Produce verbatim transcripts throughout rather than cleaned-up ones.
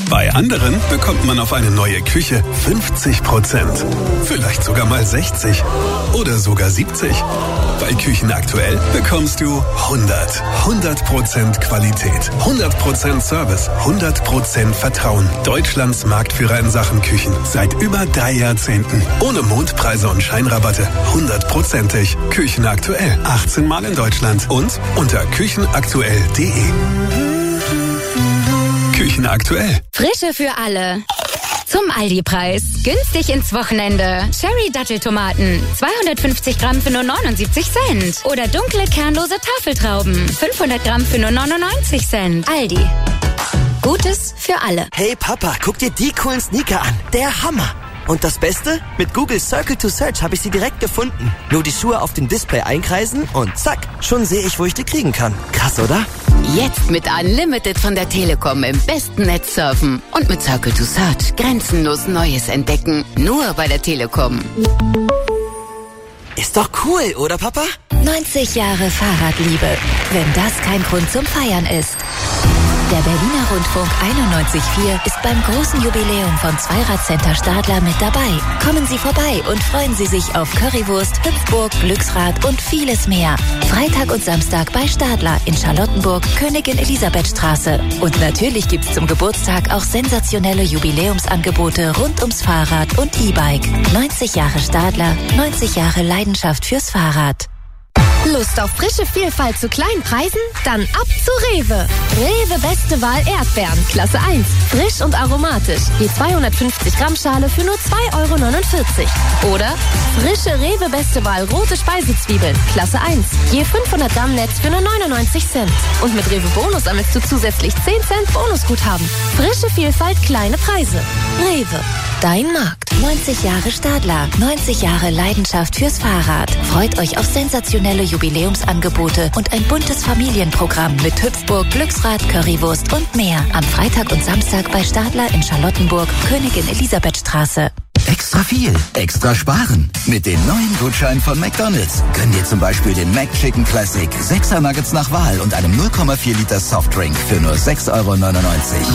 Bei anderen bekommt man auf eine neue Küche fünfzig Prozent. Vielleicht sogar mal sechzig oder sogar siebzig. Bei Küchen aktuell bekommst du hundert. hundert Prozent Qualität, hundert Prozent Service, hundert Prozent Vertrauen. Deutschlands Marktführer in Sachen Küchen. Seit über drei Jahrzehnten. Ohne Mondpreise und Scheinrabatte. hundertprozentig. Küchen aktuell. achtzehn Mal in Deutschland. Und unter küchenaktuell punkt de. Küchen aktuell. Frische für alle. Zum Aldi-Preis. Günstig ins Wochenende. Cherry-Datteltomaten. zweihundertfünfzig Gramm für nur neunundsiebzig Cent. Oder dunkle, kernlose Tafeltrauben. fünfhundert Gramm für nur neunundneunzig Cent. Aldi. Gutes für alle. Hey Papa, guck dir die coolen Sneaker an. Der Hammer. Und das Beste? Mit Google Circle to Search habe ich sie direkt gefunden. Nur die Schuhe auf dem Display einkreisen und zack, schon sehe ich, wo ich die kriegen kann. Krass, oder? Jetzt mit Unlimited von der Telekom im besten Netz surfen. Und mit Circle to Search grenzenlos Neues entdecken. Nur bei der Telekom. Ist doch cool, oder Papa? neunzig Jahre Fahrradliebe. Wenn das kein Grund zum Feiern ist. Der Berliner Rundfunk einundneunzig Komma vier ist beim großen Jubiläum von Zweirad-Center Stadler mit dabei. Kommen Sie vorbei und freuen Sie sich auf Currywurst, Hüpfburg, Glücksrad und vieles mehr. Freitag und Samstag bei Stadler in Charlottenburg, Königin Elisabethstraße. Und natürlich gibt's zum Geburtstag auch sensationelle Jubiläumsangebote rund ums Fahrrad und E-Bike. neunzig Jahre Stadler, neunzig Jahre Leidenschaft fürs Fahrrad. Lust auf frische Vielfalt zu kleinen Preisen? Dann ab zu Rewe. Rewe Beste Wahl Erdbeeren, Klasse eins. Frisch und aromatisch. Je zweihundertfünfzig Gramm Schale für nur zwei Euro neunundvierzig. Oder frische Rewe Beste Wahl rote Speisezwiebeln, Klasse eins. Je fünfhundert Gramm Netz für nur neunundneunzig Cent. Und mit Rewe Bonus sammelst du zusätzlich zehn Cent Bonusguthaben. Frische Vielfalt, kleine Preise. Rewe, dein Markt. neunzig Jahre Stadler, neunzig Jahre Leidenschaft fürs Fahrrad. Freut euch auf sensationelle Jubiläumsangebote und ein buntes Familienprogramm mit Hüpfburg, Glücksrad, Currywurst und mehr. Am Freitag und Samstag bei Stadler in Charlottenburg, Königin Elisabethstraße. Extra viel, extra sparen. Mit den neuen Gutscheinen von McDonald's gönn dir zum Beispiel den McChicken Classic, sechser Nuggets nach Wahl und einem null Komma vier Liter Softdrink für nur sechs Euro neunundneunzig.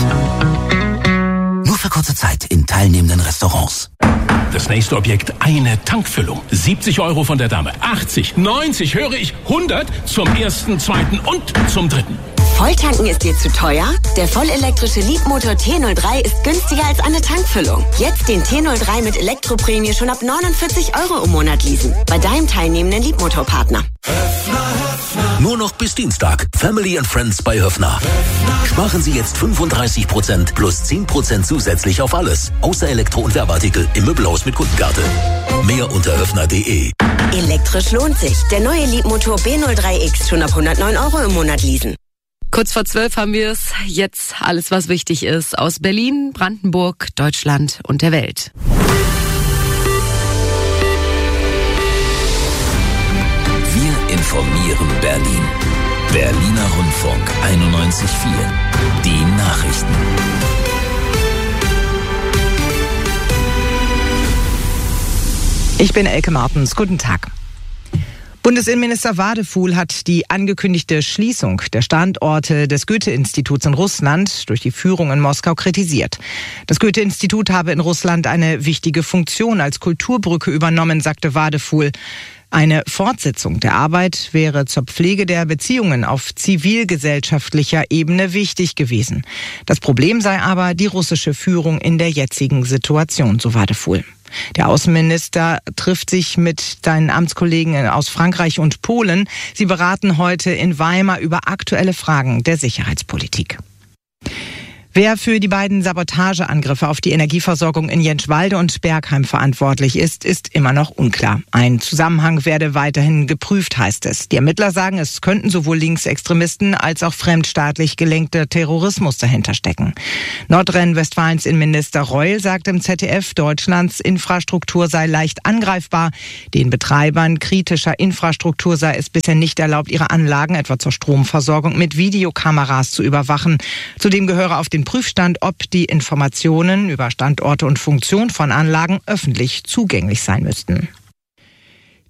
Nur für kurze Zeit in teilnehmenden Restaurants. Das nächste Objekt, eine Tankfüllung. siebzig Euro von der Dame, achtzig, neunzig, höre ich, hundert zum ersten, zweiten und zum dritten. Volltanken ist dir zu teuer? Der vollelektrische Leapmotor T null drei ist günstiger als eine Tankfüllung. Jetzt den T null drei mit Elektroprämie schon ab neunundvierzig Euro im Monat leasen. Bei deinem teilnehmenden Leapmotor-Partner. Nur noch bis Dienstag. Family and Friends bei Höffner. Sparen Sie jetzt fünfunddreißig Prozent plus zehn Prozent zusätzlich auf alles. Außer Elektro- und Werbeartikel im Möbelhaus mit Kundenkarte. Mehr unter höffner punkt de. Elektrisch lohnt sich. Der neue Leapmotor B null drei X schon ab hundertneun Euro im Monat leasen. Kurz vor zwölf haben wir es. Jetzt alles, was wichtig ist aus Berlin, Brandenburg, Deutschland und der Welt. Wir informieren Berlin. Berliner Rundfunk einundneunzig Komma vier. Die Nachrichten. Ich bin Elke Martens. Guten Tag. Bundesinnenminister Wadefuhl hat die angekündigte Schließung der Standorte des Goethe-Instituts in Russland durch die Führung in Moskau kritisiert. Das Goethe-Institut habe in Russland eine wichtige Funktion als Kulturbrücke übernommen, sagte Wadefuhl. Eine Fortsetzung der Arbeit wäre zur Pflege der Beziehungen auf zivilgesellschaftlicher Ebene wichtig gewesen. Das Problem sei aber die russische Führung in der jetzigen Situation, so Wadefuhl. Der Außenminister trifft sich mit seinen Amtskollegen aus Frankreich und Polen. Sie beraten heute in Weimar über aktuelle Fragen der Sicherheitspolitik. Wer für die beiden Sabotageangriffe auf die Energieversorgung in Jentschwalde und Bergheim verantwortlich ist, ist immer noch unklar. Ein Zusammenhang werde weiterhin geprüft, heißt es. Die Ermittler sagen, es könnten sowohl Linksextremisten als auch fremdstaatlich gelenkter Terrorismus dahinter stecken. Nordrhein-Westfalens Innenminister Reul sagt im Z D F, Deutschlands Infrastruktur sei leicht angreifbar. Den Betreibern kritischer Infrastruktur sei es bisher nicht erlaubt, ihre Anlagen, etwa zur Stromversorgung, mit Videokameras zu überwachen. Zudem gehöre auf den Prüfstand, ob die Informationen über Standorte und Funktion von Anlagen öffentlich zugänglich sein müssten.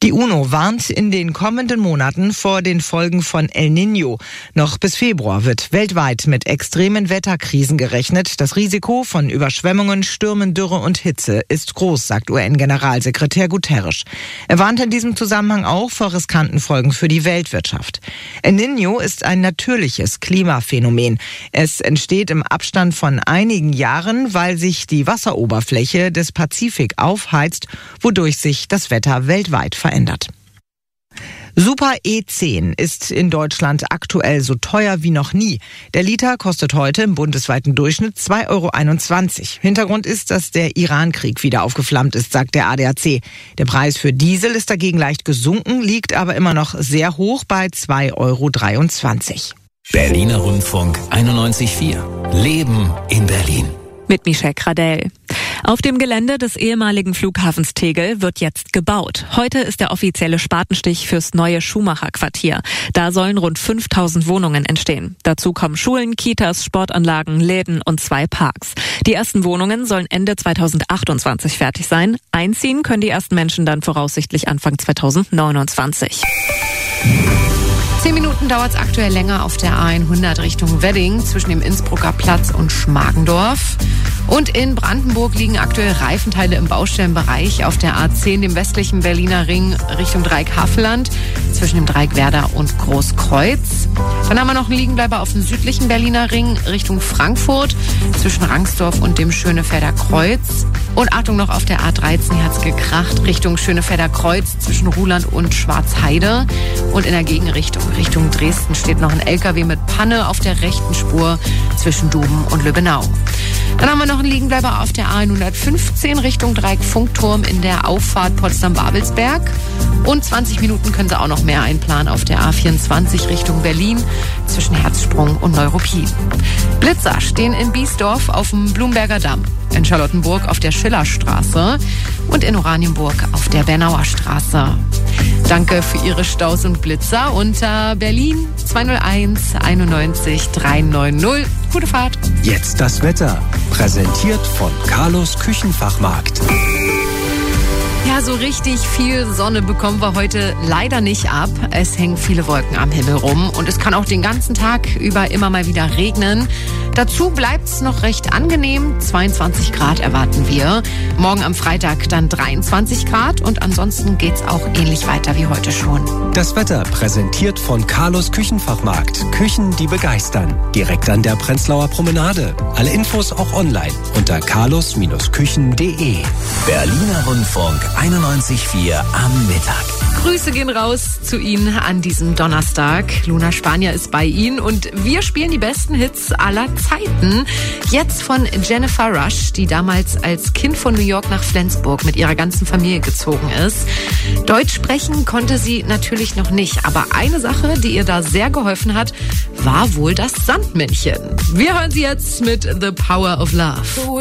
Die UNO warnt in den kommenden Monaten vor den Folgen von El Niño. Noch bis Februar wird weltweit mit extremen Wetterkrisen gerechnet. Das Risiko von Überschwemmungen, Stürmen, Dürre und Hitze ist groß, sagt U N-Generalsekretär Guterres. Er warnt in diesem Zusammenhang auch vor riskanten Folgen für die Weltwirtschaft. El Niño ist ein natürliches Klimaphänomen. Es entsteht im Abstand von einigen Jahren, weil sich die Wasseroberfläche des Pazifik aufheizt, wodurch sich das Wetter weltweit verändert. Verändert. Super E zehn ist in Deutschland aktuell so teuer wie noch nie. Der Liter kostet heute im bundesweiten Durchschnitt zwei Euro einundzwanzig. Hintergrund ist, dass der Iran-Krieg wieder aufgeflammt ist, sagt der A D A C. Der Preis für Diesel ist dagegen leicht gesunken, liegt aber immer noch sehr hoch bei zwei Euro dreiundzwanzig. Berliner Rundfunk einundneunzig Komma vier. Leben in Berlin. Mit Michelle Gradell. Auf dem Gelände des ehemaligen Flughafens Tegel wird jetzt gebaut. Heute ist der offizielle Spatenstich fürs neue Schumacher-Quartier. Da sollen rund fünftausend Wohnungen entstehen. Dazu kommen Schulen, Kitas, Sportanlagen, Läden und zwei Parks. Die ersten Wohnungen sollen Ende zweitausendachtundzwanzig fertig sein. Einziehen können die ersten Menschen dann voraussichtlich Anfang zweitausendneunundzwanzig. Zehn Minuten dauert es aktuell länger auf der A hundert Richtung Wedding zwischen dem Innsbrucker Platz und Schmargendorf. Und in Brandenburg liegen aktuell Reifenteile im Baustellenbereich auf der A zehn, dem westlichen Berliner Ring Richtung Dreieck Havelland, zwischen dem Dreieck Werder und Großkreuz. Dann haben wir noch einen Liegenbleiber auf dem südlichen Berliner Ring Richtung Frankfurt, zwischen Rangsdorf und dem Schönefelder Kreuz. Und Achtung noch auf der A dreizehn, hier hat es gekracht, Richtung Schönefelder Kreuz, zwischen Ruhland und Schwarzheide. Und in der Gegenrichtung, Richtung Dresden, steht noch ein L K W mit Panne auf der rechten Spur zwischen Duben und Lübbenau. Dann haben wir noch einen Liegenbleiber auf der A hundertfünfzehn Richtung Dreieck Funkturm in der Auffahrt Potsdam-Babelsberg. Und zwanzig Minuten können Sie auch noch mehr einplanen auf der A vierundzwanzig Richtung Berlin zwischen Herzsprung und Neuruppin. Blitzer stehen in Biesdorf auf dem Blumberger Damm, in Charlottenburg auf der Schillerstraße und in Oranienburg auf der Bernauer Straße. Danke für Ihre Staus und Blitzer unter Berlin zwei null eins einundneunzig dreihundertneunzig. Gute Fahrt. Jetzt das Wetter. Präsentiert von Carlos Küchenfachmarkt. Ja, so richtig viel Sonne bekommen wir heute leider nicht ab. Es hängen viele Wolken am Himmel rum und es kann auch den ganzen Tag über immer mal wieder regnen. Dazu bleibt es noch recht angenehm. zweiundzwanzig Grad erwarten wir. Morgen am Freitag dann dreiundzwanzig Grad und ansonsten geht's auch ähnlich weiter wie heute schon. Das Wetter präsentiert von Carlos Küchenfachmarkt. Küchen, die begeistern. Direkt an der Prenzlauer Promenade. Alle Infos auch online unter carlos Küchen punkt de. Berliner Rundfunk einundneunzig Komma vier am Mittag. Grüße gehen raus zu Ihnen an diesem Donnerstag. Luna Spanier ist bei Ihnen und wir spielen die besten Hits aller Zeiten. Jetzt von Jennifer Rush, die damals als Kind von New York nach Flensburg mit ihrer ganzen Familie gezogen ist. Deutsch sprechen konnte sie natürlich noch nicht, aber eine Sache, die ihr da sehr geholfen hat, war wohl das Sandmännchen. Wir hören sie jetzt mit The Power of Love.